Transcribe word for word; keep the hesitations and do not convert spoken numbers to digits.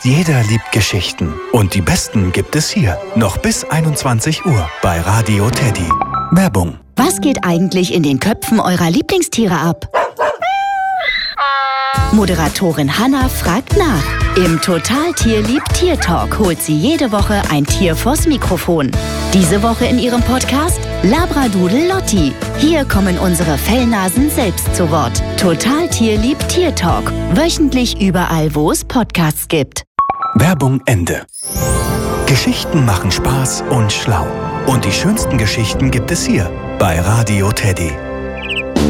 Jeder liebt Geschichten. Und die besten gibt es hier. Noch bis einundzwanzig Uhr bei Radio Teddy. Werbung. Was geht eigentlich in den Köpfen eurer Lieblingstiere ab? Moderatorin Hanna fragt nach. Im Total Tierlieb Tier Talk holt sie jede Woche ein Tier vors Mikrofon. Diese Woche in ihrem Podcast Labradoodle Lotti. Hier kommen unsere Fellnasen selbst zu Wort. Total Tierlieb Tier Talk. Wöchentlich überall, wo es Podcasts gibt. Werbung Ende. Geschichten machen Spaß und schlau. Und die schönsten Geschichten gibt es hier bei Radio Teddy.